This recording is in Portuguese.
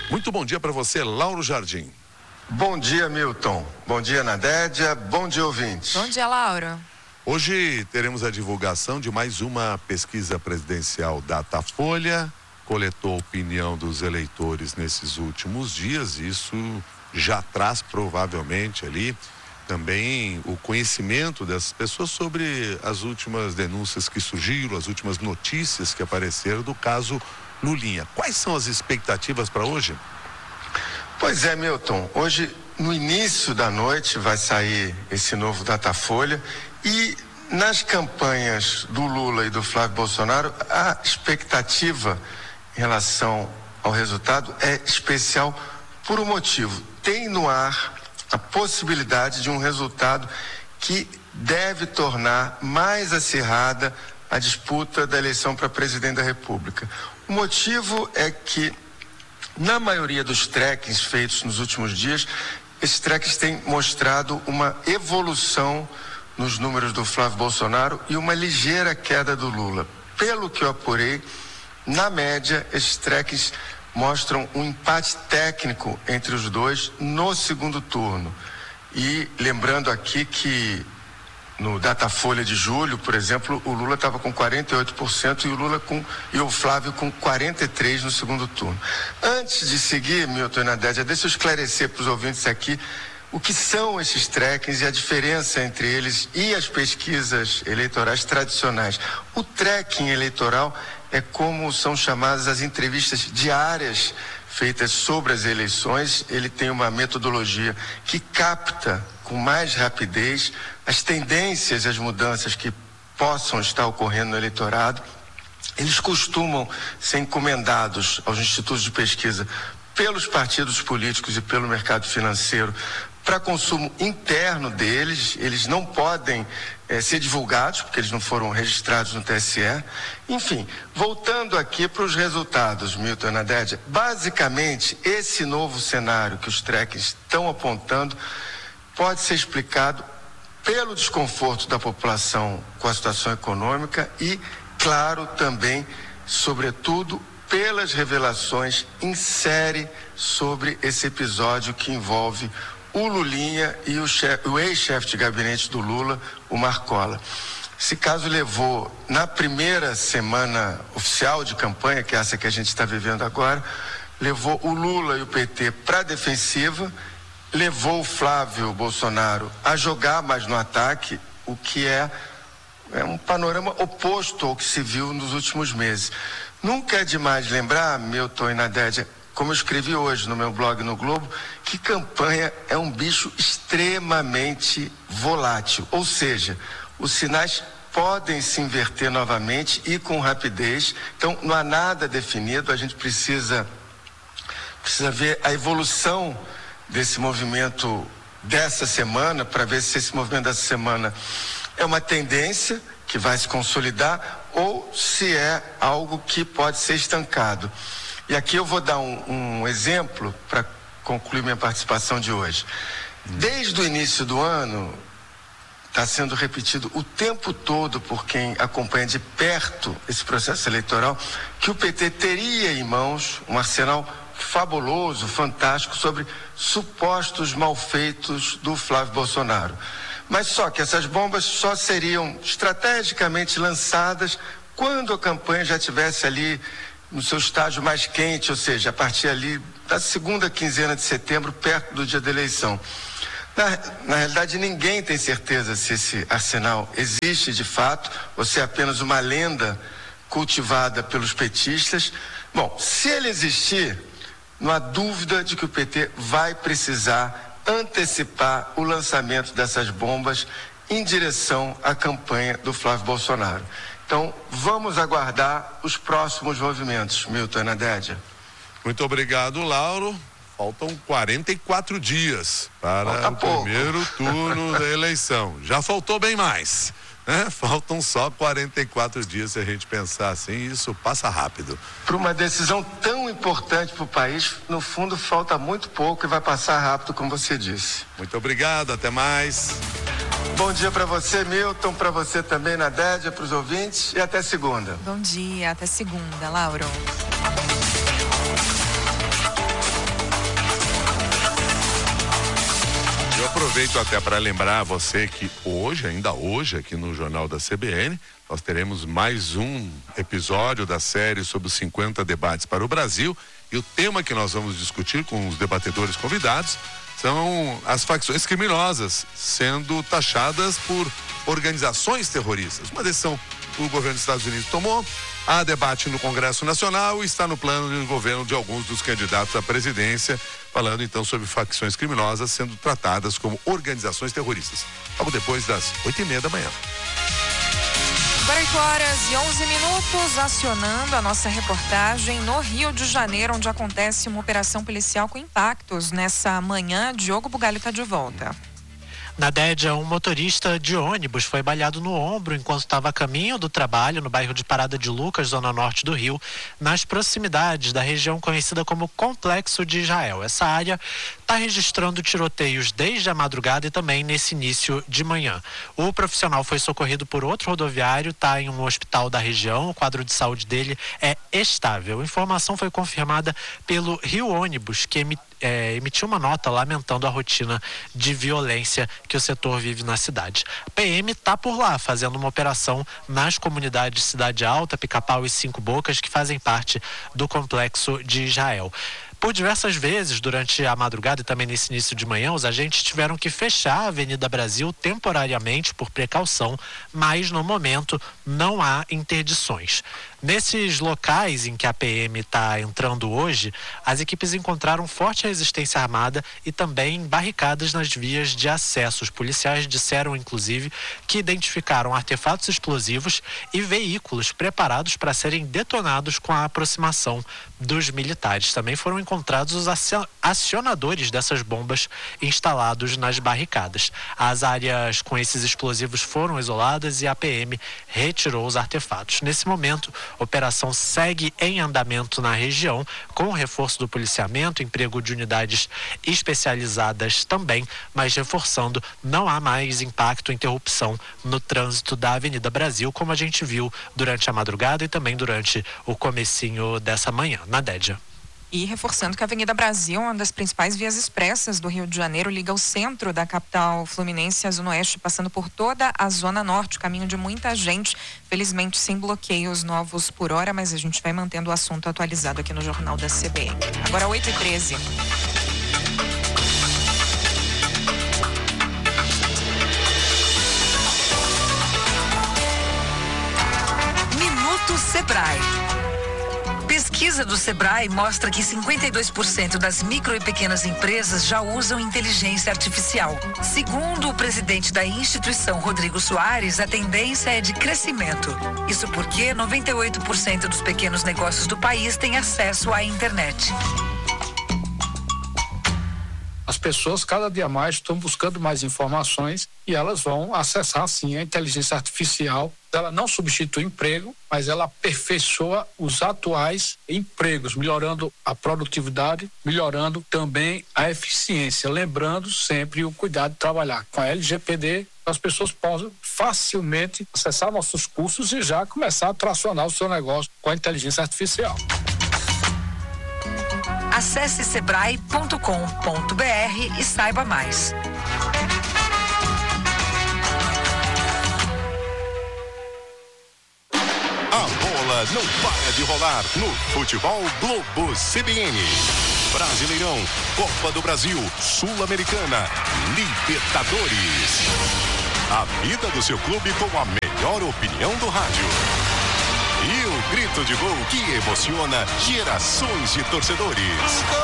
Muito bom dia para você, Lauro Jardim. Bom dia, Milton. Bom dia, Nadédia. Bom dia, ouvintes. Bom dia, Lauro. Hoje teremos a divulgação de mais uma pesquisa presidencial Datafolha. Coletou a opinião dos eleitores nesses últimos dias. Isso já traz provavelmente ali também o conhecimento dessas pessoas sobre as últimas denúncias que surgiram, as últimas notícias que apareceram do caso Lulinha. Quais são as expectativas para hoje? Pois é, Milton. Hoje, no início da noite, vai sair esse novo Datafolha e nas campanhas do Lula e do Flávio Bolsonaro, a expectativa em relação ao resultado é especial por um motivo. Tem no ar a possibilidade de um resultado que deve tornar mais acirrada a disputa da eleição para presidente da República. O motivo é que, na maioria dos trackings feitos nos últimos dias, esses trackings têm mostrado uma evolução nos números do Flávio Bolsonaro e uma ligeira queda do Lula. Pelo que eu apurei, na média, esses trackings mostram um empate técnico entre os dois no segundo turno. E lembrando aqui que no Datafolha de julho, por exemplo, o Lula estava com 48% e o Flávio com 43% no segundo turno. Antes de seguir, Milton e Nadédia, deixa eu esclarecer para os ouvintes aqui o que são esses trackings e a diferença entre eles e as pesquisas eleitorais tradicionais. O tracking eleitoral é como são chamadas as entrevistas diárias feitas sobre as eleições. Ele tem uma metodologia que capta com mais rapidez as tendências e as mudanças que possam estar ocorrendo no eleitorado. Eles costumam ser encomendados aos institutos de pesquisa pelos partidos políticos e pelo mercado financeiro para consumo interno deles. Eles não podem ser divulgados, porque eles não foram registrados no TSE. Enfim, voltando aqui para os resultados, Milton e Nadédia, basicamente esse novo cenário que os trackings estão apontando pode ser explicado pelo desconforto da população com a situação econômica e, claro, também, sobretudo, pelas revelações em série sobre esse episódio que envolve o Lulinha e o ex-chefe de gabinete do Lula, o Marcola. Esse caso levou, na primeira semana oficial de campanha, que é essa que a gente está vivendo agora, levou o Lula e o PT para a defensiva, levou o Flávio Bolsonaro a jogar mais no ataque, o que é um panorama oposto ao que se viu nos últimos meses. Nunca é demais lembrar, Milton e Nadédia, como eu escrevi hoje no meu blog no Globo, que campanha é um bicho extremamente volátil. Ou seja, os sinais podem se inverter novamente e com rapidez. Então, não há nada definido, a gente precisa ver a evolução desse movimento dessa semana, para ver se esse movimento dessa semana é uma tendência que vai se consolidar ou se é algo que pode ser estancado. E aqui eu vou dar um exemplo para concluir minha participação de hoje. Desde o início do ano, está sendo repetido o tempo todo por quem acompanha de perto esse processo eleitoral, que o PT teria em mãos um arsenal fabuloso, fantástico, sobre supostos malfeitos do Flávio Bolsonaro. Mas só que essas bombas só seriam estrategicamente lançadas quando a campanha já estivesse ali no seu estágio mais quente, ou seja, a partir ali da segunda quinzena de setembro, perto do dia da eleição. Na realidade, ninguém tem certeza se esse arsenal existe de fato ou se é apenas uma lenda cultivada pelos petistas. Bom, se ele existir, não há dúvida de que o PT vai precisar antecipar o lançamento dessas bombas em direção à campanha do Flávio Bolsonaro. Então, vamos aguardar os próximos movimentos, Milton e Nadédia. Muito obrigado, Lauro. Faltam 44 dias para o primeiro turno da eleição. Já faltou bem mais, né? Faltam só 44 dias, se a gente pensar assim, isso passa rápido. Para uma decisão tão importante para o país, no fundo falta muito pouco e vai passar rápido, como você disse. Muito obrigado, até mais. Bom dia para você, Milton, para você também, Nadédia, para os ouvintes, e até segunda. Bom dia, até segunda, Lauro. aproveito até para lembrar você que ainda hoje, aqui no Jornal da CBN, nós teremos mais um episódio da série sobre os 50 debates para o Brasil. E o tema que nós vamos discutir com os debatedores convidados são as facções criminosas sendo taxadas por organizações terroristas. Uma decisão que o governo dos Estados Unidos tomou. Há debate no Congresso Nacional e está no plano de governo de alguns dos candidatos à presidência, falando então sobre facções criminosas sendo tratadas como organizações terroristas. Logo depois das 8h30 da manhã. 8h11, acionando a nossa reportagem no Rio de Janeiro, onde acontece uma operação policial com impactos. Nessa manhã, Diogo Bugalho está de volta. Na Dédia, um motorista de ônibus foi baleado no ombro enquanto estava a caminho do trabalho no bairro de Parada de Lucas, zona norte do Rio, nas proximidades da região conhecida como Complexo de Israel. Essa área está registrando tiroteios desde a madrugada e também nesse início de manhã. O profissional foi socorrido por outro rodoviário, está em um hospital da região, o quadro de saúde dele é estável. A informação foi confirmada pelo Rio Ônibus, que emitiu uma nota lamentando a rotina de violência que o setor vive na cidade. A PM está por lá fazendo uma operação nas comunidades Cidade Alta, Pica-Pau e Cinco Bocas, que fazem parte do Complexo de Israel. Por diversas vezes, durante a madrugada e também nesse início de manhã, os agentes tiveram que fechar a Avenida Brasil temporariamente por precaução, mas no momento não há interdições. Nesses locais em que a PM está entrando hoje, as equipes encontraram forte resistência armada e também barricadas nas vias de acesso. Os policiais disseram, inclusive, que identificaram artefatos explosivos e veículos preparados para serem detonados com a aproximação dos militares. Também foram encontrados os acionadores dessas bombas instalados nas barricadas. As áreas com esses explosivos foram isoladas e a PM retirou os artefatos. Nesse momento, a operação segue em andamento na região, com o reforço do policiamento, emprego de unidades especializadas também, mas reforçando, não há mais impacto, interrupção no trânsito da Avenida Brasil, como a gente viu durante a madrugada e também durante o comecinho dessa manhã, na Dédia. E reforçando que a Avenida Brasil, uma das principais vias expressas do Rio de Janeiro, liga o centro da capital fluminense à Zona Oeste, passando por toda a Zona Norte, caminho de muita gente, felizmente sem bloqueios novos por hora, mas a gente vai mantendo o assunto atualizado aqui no Jornal da CBN. Agora 8h13. Minuto Sebrae. Pesquisa do Sebrae mostra que 52% das micro e pequenas empresas já usam inteligência artificial. Segundo o presidente da instituição, Rodrigo Soares, a tendência é de crescimento. Isso porque 98% dos pequenos negócios do país têm acesso à internet. As pessoas cada dia mais estão buscando mais informações e elas vão acessar sim a inteligência artificial. Ela não substitui emprego, mas ela aperfeiçoa os atuais empregos, melhorando a produtividade, melhorando também a eficiência. Lembrando sempre o cuidado de trabalhar com a LGPD, as pessoas possam facilmente acessar nossos cursos e já começar a tracionar o seu negócio com a inteligência artificial. Acesse sebrae.com.br e saiba mais. A bola não para de rolar no Futebol Globo CBN. Brasileirão, Copa do Brasil, Sul-Americana, Libertadores. A vida do seu clube com a melhor opinião do rádio. E o grito de gol que emociona gerações de torcedores.